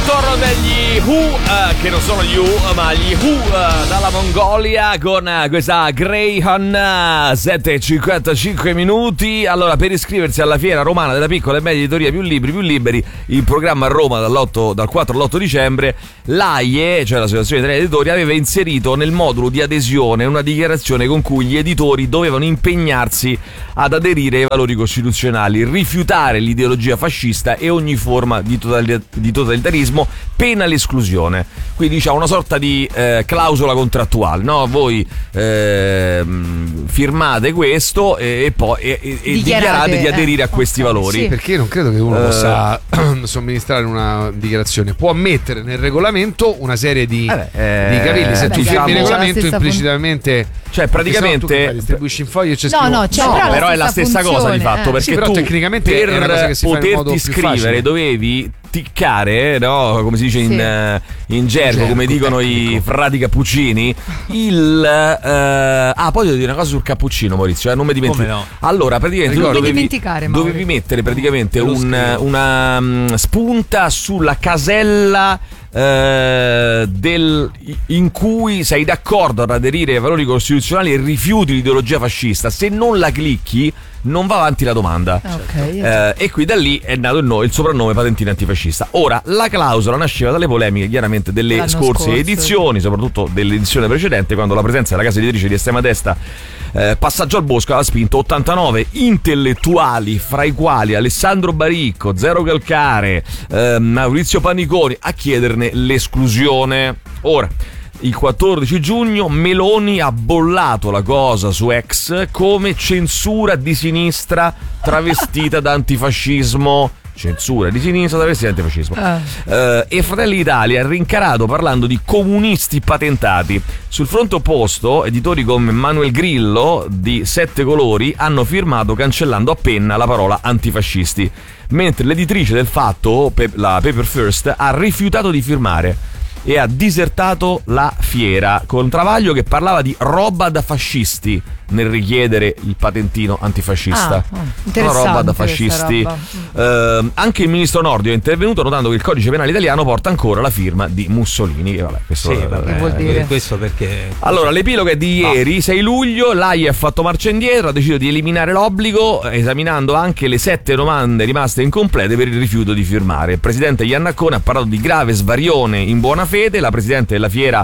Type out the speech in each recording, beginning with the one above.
ritorno degli Who, che non sono gli Who, ma gli Who dalla Mongolia con questa Greyhound, 7:55 minuti. Allora, per iscriversi alla Fiera Romana della Piccola e Media Editoria Più Liberi, il programma a Roma dal 4 all'8 dicembre, l'AIE, cioè l'Associazione Italiana Editori, aveva inserito nel modulo di adesione una dichiarazione con cui gli editori dovevano impegnarsi ad aderire ai valori costituzionali, rifiutare l'ideologia fascista e ogni forma di totalitarismo, pena l'esclusione. Quindi diciamo una sorta di clausola contrattuale, no? Voi firmate questo e poi dichiarate di aderire a questi valori. Sì. Perché non credo che uno possa somministrare una dichiarazione. Può mettere nel regolamento una serie di cavilli. Se tu firmi il regolamento implicitamente, cioè praticamente distribuisci in fogli e c'è però è la stessa cosa di fatto, perché però tu tecnicamente per è una cosa che si fa in modo poterti più iscrivere facile. dovevi ticcare, no? Come si dice in gergo, come dicono i frati cappuccini, poi devo dire una cosa sul cappuccino, Maurizio, non mi dimentico. Come no? Allora, praticamente dovevi mettere praticamente una spunta sulla casella in cui sei d'accordo ad aderire ai valori costituzionali e rifiuti l'ideologia fascista. Se non la clicchi non va avanti la domanda. E qui da lì è nato il soprannome patentino antifascista. Ora, la clausola nasceva dalle polemiche chiaramente delle scorse edizioni, soprattutto dell'edizione precedente, quando la presenza della casa editrice di estrema destra Passaggio al Bosco ha spinto 89 intellettuali, fra i quali Alessandro Baricco, Zero Calcare, Maurizio Paniconi, a chiederne l'esclusione. Ora, il 14 giugno Meloni ha bollato la cosa su X come censura di sinistra travestita da antifascismo. Censura di sinistra travestita da antifascismo. E Fratelli d'Italia ha rincarato parlando di comunisti patentati. Sul fronte opposto, editori come Manuel Grillo di Sette Colori hanno firmato cancellando a penna la parola antifascisti, mentre l'editrice del Fatto, la Paper First, ha rifiutato di firmare e ha disertato la fiera con Travaglio che parlava di roba da fascisti nel richiedere il patentino antifascista. Una roba da fascisti. Anche il ministro Nordio è intervenuto notando che il codice penale italiano porta ancora la firma di Mussolini. Che questo vuol dire questo perché. Allora, l'epilogo è di ieri, 6 luglio. L'AIE ha fatto marcia indietro, ha deciso di eliminare l'obbligo, esaminando anche le 7 domande rimaste incomplete per il rifiuto di firmare. Il presidente Iannaccone ha parlato di grave svarione in buona fede. La presidente della fiera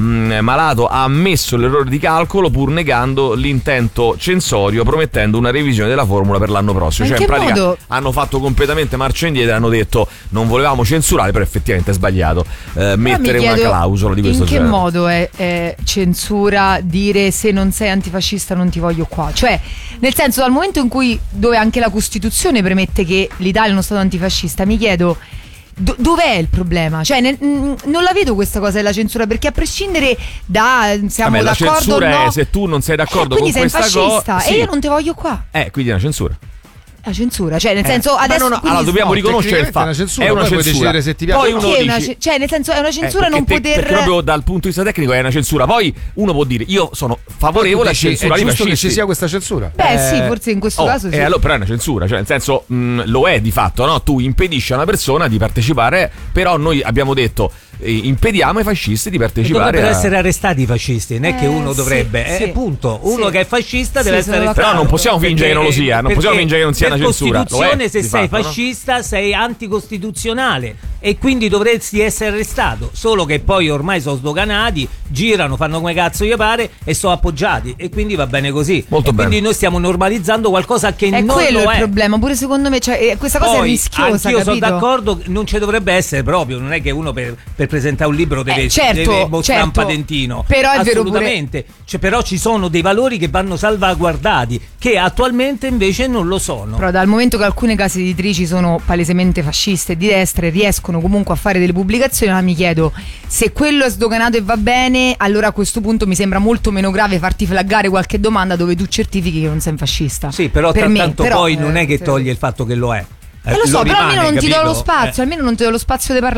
Malato ha ammesso l'errore di calcolo pur negando l'intento censorio, promettendo una revisione della formula per l'anno prossimo. Cioè in pratica hanno fatto completamente marcia indietro e hanno detto non volevamo censurare, però effettivamente è sbagliato mettere una clausola di questo genere. In che modo è censura dire se non sei antifascista non ti voglio qua? Cioè, nel senso, dal momento in cui dove anche la Costituzione premette che l'Italia è uno stato antifascista, mi chiedo dov'è il problema? Cioè non la vedo questa cosa della censura, perché a prescindere da siamo d'accordo la censura o no, è se tu non sei d'accordo con questa cosa, quindi sei fascista e io non te voglio qua. Quindi è una censura. La censura, cioè nel senso adesso allora dobbiamo riconoscere il fatto è una censura. Se ti piace. Poi uno dice, cioè nel senso è una censura non poter, perché proprio dal punto di vista tecnico è una censura. Poi uno può dire io sono favorevole a censurare i fascisti. Che ci sia questa censura. Sì, forse in questo caso sì. Allora però è una censura, cioè nel senso lo è di fatto, no? Tu impedisci a una persona di partecipare, però noi abbiamo detto impediamo ai fascisti di partecipare. Dovrebbero essere arrestati i fascisti, non è che uno dovrebbe, punto. Uno che è fascista deve essere arrestato. Però non possiamo fingere che non lo sia, non possiamo fingere che non sia una censura. Se sei fascista sei anticostituzionale e quindi dovresti essere arrestato, solo che poi ormai sono sdoganati, girano, fanno come cazzo gli pare e sono appoggiati e quindi va bene così. Molto bene. Quindi noi stiamo normalizzando qualcosa che non lo è. È quello il problema, pure secondo me, cioè, questa cosa è rischiosa. Anch'io sono d'accordo, non ci dovrebbe essere proprio, non è che uno per presentare un libro deve mostrare un patentino. Però è assolutamente vero pure. Però ci sono dei valori che vanno salvaguardati che attualmente invece non lo sono. Però dal momento che alcune case editrici sono palesemente fasciste e di destra e riescono comunque a fare delle pubblicazioni, mi chiedo se quello è sdoganato e va bene, allora a questo punto mi sembra molto meno grave farti flaggare qualche domanda dove tu certifichi che non sei un fascista. Sì, però tanto poi non è che toglie il fatto che lo è. Lo so, però almeno non ti do lo spazio, almeno non ti do lo spazio di parlare.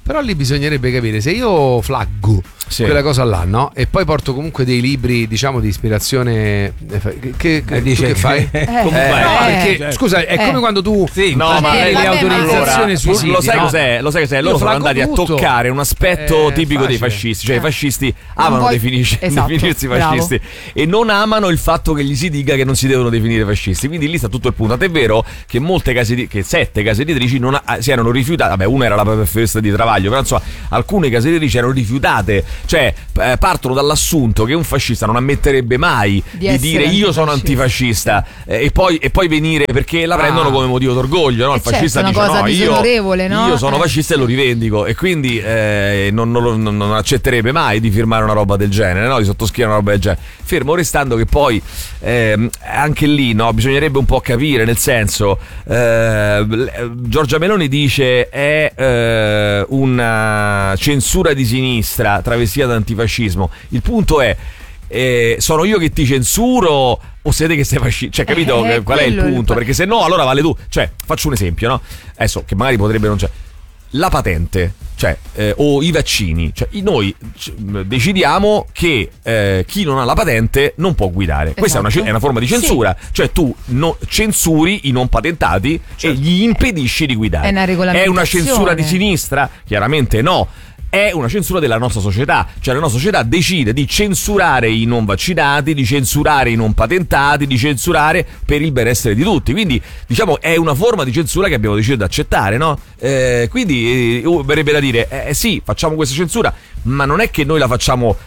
Però lì bisognerebbe capire se io flaggo quella cosa là, no? E poi porto comunque dei libri, diciamo, di ispirazione. Che fai? Perché, scusa, è come quando tu le autorizzazioni sui siti. Lo sai cos'è? Loro sono andati a toccare un aspetto tipico dei fascisti. Cioè, i fascisti amano definirsi fascisti e non amano il fatto che gli si dica che non si devono definire fascisti. Quindi lì sta tutto il punto. Tant'è vero che che 7 case editrici si erano rifiutate. Vabbè, una era la Festa di Travaglio, però insomma, alcune case editrici erano rifiutate. Cioè, partono dall'assunto che un fascista non ammetterebbe mai di dire io sono antifascista e poi venire, perché la prendono come motivo d'orgoglio, no? Il fascista dice io sono fascista e lo rivendico, e quindi non accetterebbe mai di firmare una roba del genere, no? Di sottoscrivere una roba del genere, fermo restando che poi anche lì, no, bisognerebbe un po' capire, nel senso, Giorgia Meloni dice è una censura di sinistra travestita da antifascismo. Il punto è, sono io che ti censuro o siete che sei fascista? Cioè, capito qual è il punto? Perché se no, allora vale tu. Cioè, faccio un esempio, no? Adesso, che magari potrebbe non c'è. La patente, cioè, o i vaccini, cioè, noi decidiamo che chi non ha la patente non può guidare. Questa è una forma di censura, cioè tu censuri i non patentati e gli impedisci di guidare. È una censura di sinistra? Chiaramente no. È una censura della nostra società, cioè la nostra società decide di censurare i non vaccinati, di censurare i non patentati, di censurare per il benessere di tutti. Quindi, diciamo, è una forma di censura che abbiamo deciso di accettare, no? Quindi verrebbe da dire, sì, facciamo questa censura, ma non è che noi la facciamo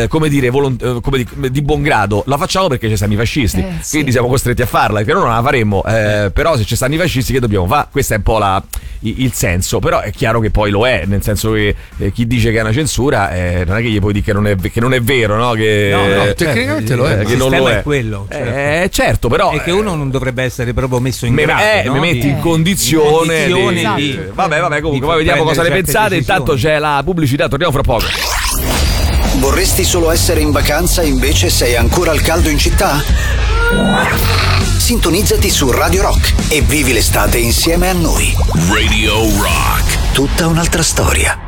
di buon grado, la facciamo perché ci stanno i fascisti, quindi siamo costretti a farla, perché noi non la faremmo, però se ci stanno i fascisti che dobbiamo fare? Questo è un po' il senso, però è chiaro che poi lo è, nel senso che chi dice che è una censura non è che gli puoi dire che non è vero, no? Che tecnicamente lo è, che non lo è quello, certo, però è che uno non dovrebbe essere proprio messo in grado, mi metti in condizione di... Vabbè, comunque poi vediamo cosa ne pensate. Intanto c'è la pubblicità, torniamo fra poco. Vorresti solo essere in vacanza e invece sei ancora al caldo in città? Sintonizzati su Radio Rock e vivi l'estate insieme a noi. Radio Rock. Tutta un'altra storia.